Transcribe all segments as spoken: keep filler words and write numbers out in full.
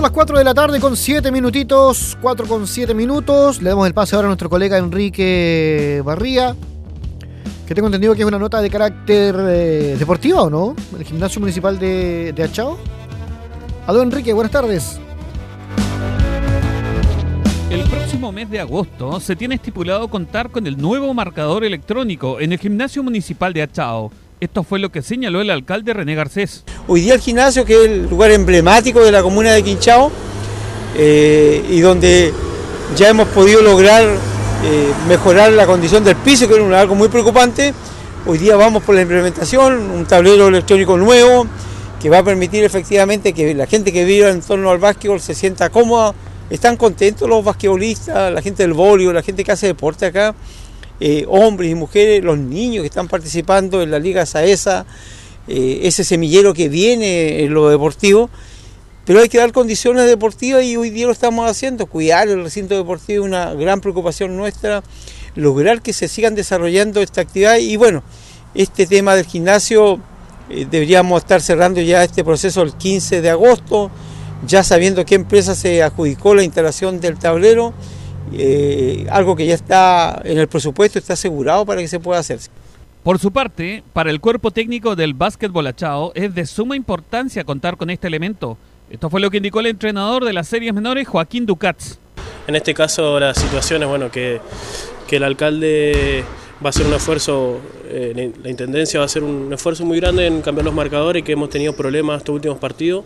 las cuatro de la tarde con siete minutitos, cuatro con siete minutos. Le damos el pase ahora a nuestro colega Enrique Barría, que tengo entendido que es una nota de carácter eh, deportivo, ¿o no? El Gimnasio Municipal de, de Achao. Aló, Enrique, buenas tardes. El próximo mes de agosto se tiene estipulado contar con el nuevo marcador electrónico en el Gimnasio Municipal de Achao. Esto fue lo que señaló el alcalde René Garcés. Hoy día el gimnasio, que es el lugar emblemático de la comuna de Quinchao, eh, y donde ya hemos podido lograr eh, mejorar la condición del piso, que era algo muy preocupante. Hoy día vamos por la implementación, un tablero electrónico nuevo, que va a permitir efectivamente que la gente que viva en torno al básquetbol se sienta cómoda. Están contentos los basquetbolistas, la gente del voleibol, la gente que hace deporte acá. Eh, hombres y mujeres, los niños que están participando en la Liga Saesa, eh, ese semillero que viene en lo deportivo, pero hay que dar condiciones deportivas y hoy día lo estamos haciendo, cuidar el recinto deportivo es una gran preocupación nuestra, lograr que se sigan desarrollando esta actividad y bueno, este tema del gimnasio eh, deberíamos estar cerrando ya este proceso el quince de agosto, ya sabiendo qué empresa se adjudicó la instalación del tablero. Eh, algo que ya está en el presupuesto, está asegurado para que se pueda hacer. Por su parte, para el cuerpo técnico del básquetbol Achao es de suma importancia contar con este elemento. Esto fue lo que indicó el entrenador de las series menores, Joaquín Ducats. En este caso la situación es bueno, que, que el alcalde va a hacer un esfuerzo, eh, la intendencia va a hacer un esfuerzo muy grande en cambiar los marcadores, que hemos tenido problemas estos últimos partidos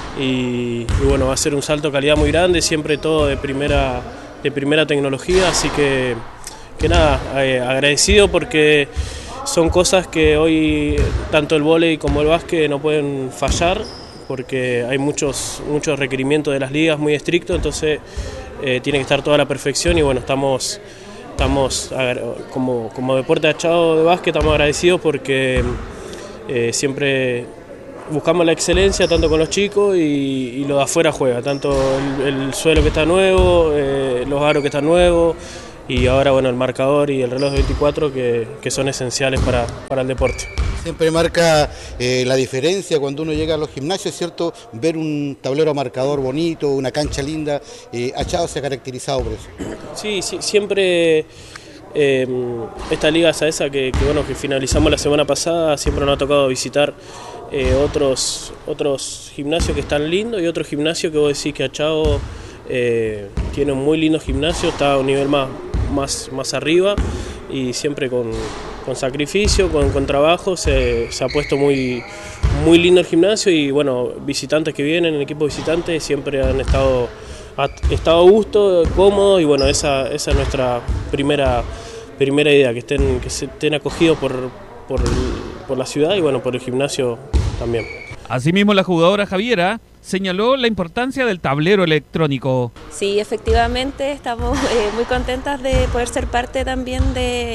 y, y bueno, va a ser un salto de calidad muy grande, siempre todo de primera de primera tecnología, así que, que nada, eh, agradecido porque son cosas que hoy tanto el vóley como el básquet no pueden fallar, porque hay muchos, muchos requerimientos de las ligas muy estrictos, entonces eh, tiene que estar toda la perfección y bueno, estamos, estamos como, como deporte achado de básquet, estamos agradecidos porque eh, siempre buscamos la excelencia tanto con los chicos y, y lo de afuera juega, tanto el, el suelo que está nuevo, eh, los aros que están nuevos y ahora bueno el marcador y el reloj de veinticuatro que, que son esenciales para, para el deporte. Siempre marca eh, la diferencia cuando uno llega a los gimnasios, ¿cierto? Ver un tablero marcador bonito, una cancha linda, eh, Achao se ha caracterizado por eso. Sí, sí siempre eh, esta Liga Saesa que, que, bueno, que finalizamos la semana pasada, siempre nos ha tocado visitar Eh, otros, otros gimnasios que están lindos y otros gimnasios que vos decís que Achao eh, tiene un muy lindo gimnasio, está a un nivel más, más, más arriba y siempre con, con sacrificio, con, con trabajo se, se ha puesto muy, muy lindo el gimnasio y bueno, visitantes que vienen, el equipo visitante siempre han estado, ha estado a gusto, cómodos y bueno, esa, esa es nuestra primera, primera idea, que estén, que se estén acogidos por, por, por la ciudad y bueno, por el gimnasio también. Asimismo, la jugadora Javiera señaló la importancia del tablero electrónico. Sí, efectivamente, estamos eh, muy contentas de poder ser parte también de,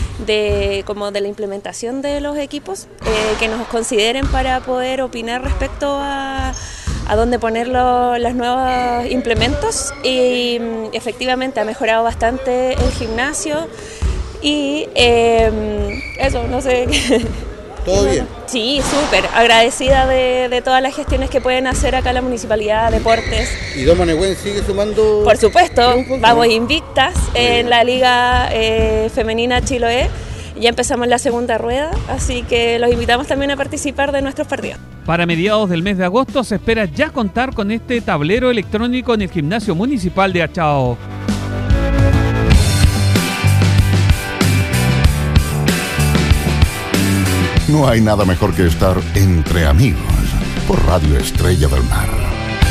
de, como de la implementación de los equipos, eh, que nos consideren para poder opinar respecto a, a dónde poner lo, los nuevos implementos y efectivamente ha mejorado bastante el gimnasio y eh, eso, no sé. ¿Todo bien? Sí, súper. Agradecida de, de todas las gestiones que pueden hacer acá la Municipalidad, Deportes. ¿Y Doma Nehuen sigue sumando? Por supuesto, vamos invictas en la Liga eh, Femenina Chiloé. Ya empezamos la segunda rueda, así que los invitamos también a participar de nuestros partidos. Para mediados del mes de agosto se espera ya contar con este tablero electrónico en el Gimnasio Municipal de Achao. No hay nada mejor que estar entre amigos por Radio Estrella del Mar.